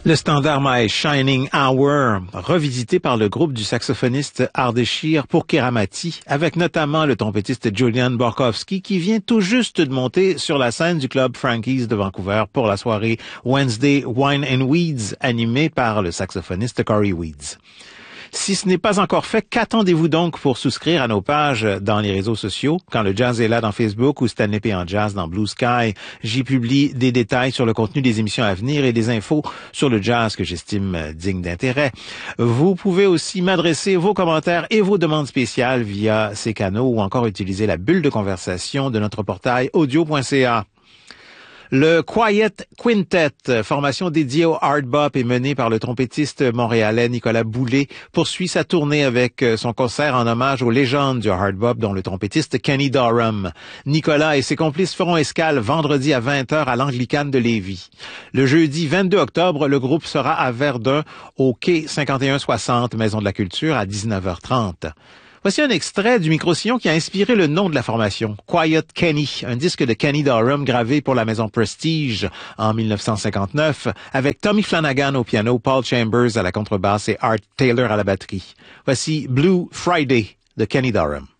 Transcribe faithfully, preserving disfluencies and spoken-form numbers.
Le standard My Shining Hour, revisité par le groupe du saxophoniste Ardeshir Pourkiramati, avec notamment le trompettiste Julian Borkowski, qui vient tout juste de monter sur la scène du club Frankie's de Vancouver pour la soirée Wednesday Wine and Weeds, animée par le saxophoniste Corey Weeds. Si ce n'est pas encore fait, qu'attendez-vous donc pour souscrire à nos pages dans les réseaux sociaux? Quand le jazz est là dans Facebook ou Stanley P. en jazz dans Blue Sky, j'y publie des détails sur le contenu des émissions à venir et des infos sur le jazz que j'estime digne d'intérêt. Vous pouvez aussi m'adresser vos commentaires et vos demandes spéciales via ces canaux ou encore utiliser la bulle de conversation de notre portail audio point c a. Le Quiet Quintet, formation dédiée au hard bop et menée par le trompettiste montréalais Nicolas Boulay, poursuit sa tournée avec son concert en hommage aux légendes du hard bop, dont le trompettiste Kenny Dorham. Nicolas et ses complices feront escale vendredi à vingt heures à l'Anglicane de Lévis. Le jeudi vingt-deux octobre, le groupe sera à Verdun, au quai cinquante et un soixante, Maison de la Culture, à dix-neuf heures trente. Voici un extrait du micro-sillon qui a inspiré le nom de la formation, Quiet Kenny, un disque de Kenny Dorham gravé pour la maison Prestige en mille neuf cent cinquante-neuf, avec Tommy Flanagan au piano, Paul Chambers à la contrebasse et Art Taylor à la batterie. Voici Blue Friday de Kenny Dorham.